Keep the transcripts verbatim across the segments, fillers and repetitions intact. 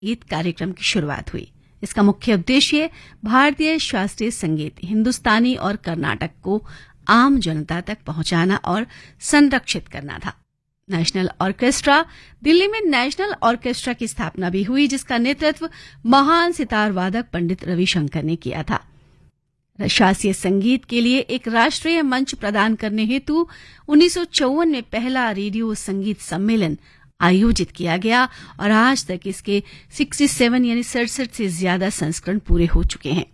संगीत कार्यक्रम की शुरुआत हुई। इसका मुख्य उद्देश्य भारतीय शास्त्रीय संगीत, हिंदुस्तानी और कर्नाटक को आम जनता तक पहुंचाना और संरक्षित करना था। नेशनल ऑर्केस्ट्रा दिल्ली में नेशनल ऑर्केस्ट्रा की स्थापना भी हुई, जिसका नेतृत्व महान सितार वादक पंडित रविशंकर ने किया था। शास्त्रीय संगीत के लिए एक राष्ट्रीय मंच प्रदान करने हेतु उन्नीस सौ चौवन में पहला रेडियो संगीत सम्मेलन आयोजित किया गया और आज तक इसके सड़सठ यानी सड़सठ से ज्यादा संस्करण पूरे हो चुके हैं।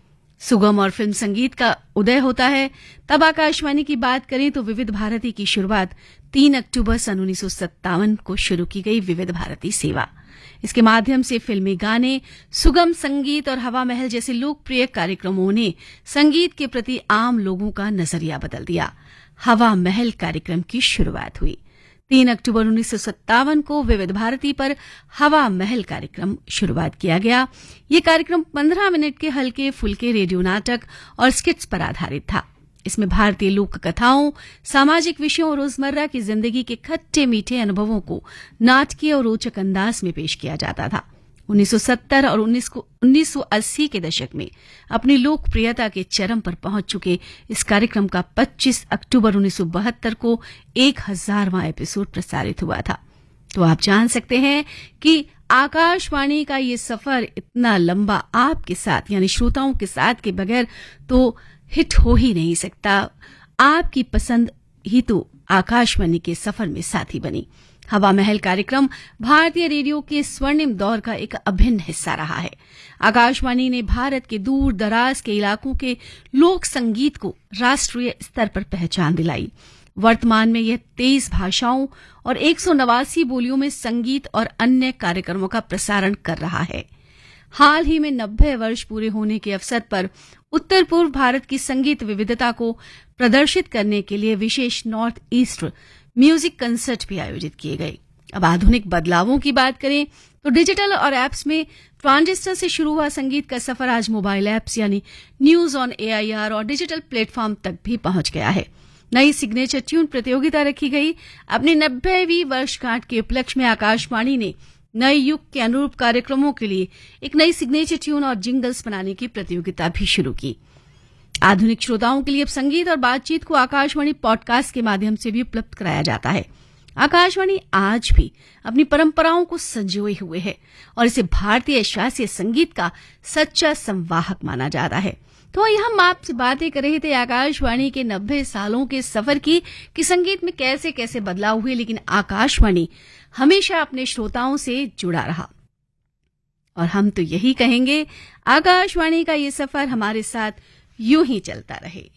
सुगम और फिल्म संगीत का उदय होता है। तब आकाशवाणी की बात करें तो विविध भारती की शुरुआत तीन अक्टूबर सन उन्नीस सौ सत्तावन को शुरू की गई विविध भारती सेवा। इसके माध्यम से फिल्मी गाने, सुगम संगीत और हवा महल जैसे लोकप्रिय कार्यक्रमों ने संगीत के प्रति आम लोगों का नजरिया बदल दिया। हवा महल कार्यक्रम की शुरुआत हुई तीन अक्टूबर उन्नीस सौ सत्तावन को विविध भारती पर हवा महल कार्यक्रम शुरुआत किया गया। ये कार्यक्रम पंद्रह मिनट के हल्के फुल्के रेडियो नाटक और स्किट्स पर आधारित था। इसमें भारतीय लोक कथाओं, सामाजिक विषयों और रोजमर्रा की जिंदगी के खट्टे मीठे अनुभवों को नाटकीय और रोचक अंदाज में पेश किया जाता था। उन्नीस सौ सत्तर और उन्नीस सौ अस्सी के दशक में अपनी लोकप्रियता के चरम पर पहुंच चुके इस कार्यक्रम का पच्चीस अक्टूबर उन्नीस सौ बहत्तर को एक हजारवां एपिसोड प्रसारित हुआ था। तो आप जान सकते हैं कि आकाशवाणी का ये सफर इतना लंबा आपके साथ यानी श्रोताओं के साथ के बगैर तो हिट हो ही नहीं सकता। आपकी पसंद ही तो आकाशवाणी के सफर में साथी बनी। हवा महल कार्यक्रम भारतीय रेडियो के स्वर्णिम दौर का एक अभिन्न हिस्सा रहा है। आकाशवाणी ने भारत के दूर दराज के इलाकों के लोक संगीत को राष्ट्रीय स्तर पर पहचान दिलाई। वर्तमान में यह तेईस भाषाओं और एक सौ नवासी बोलियों में संगीत और अन्य कार्यक्रमों का प्रसारण कर रहा है। हाल ही में नब्बे वर्ष पूरे होने के अवसर पर उत्तर पूर्व भारत की संगीत विविधता को प्रदर्शित करने के लिए विशेष नॉर्थ ईस्ट म्यूजिक कंसर्ट भी आयोजित किए गए। अब आधुनिक बदलावों की बात करें तो डिजिटल और एप्स में ट्रांजिस्टर से शुरू हुआ संगीत का सफर आज मोबाइल एप्स यानी न्यूज ऑन एआईआर और डिजिटल प्लेटफॉर्म तक भी पहुंच गया है। नई सिग्नेचर ट्यून प्रतियोगिता रखी गई। अपनी नब्बेवीं वर्षगांठ के उपलक्ष्य में आकाशवाणी ने नए युग के अनुरूप कार्यक्रमों के लिए एक नई सिग्नेचर ट्यून और जिंगल्स बनाने की प्रतियोगिता भी शुरू की। आधुनिक श्रोताओं के लिए अब संगीत और बातचीत को आकाशवाणी पॉडकास्ट के माध्यम से भी उपलब्ध कराया जाता है। आकाशवाणी आज भी अपनी परंपराओं को संजोए हुए है और इसे भारतीय शास्त्रीय संगीत का सच्चा संवाहक माना जाता है। तो यह हम आपसे बातें कर रहे थे आकाशवाणी के नब्बे सालों के सफर की कि संगीत में कैसे कैसे बदलाव हुए, लेकिन आकाशवाणी हमेशा अपने श्रोताओं से जुड़ा रहा। और हम तो यही कहेंगे, आकाशवाणी का ये सफर हमारे साथ यूं ही चलता रहे।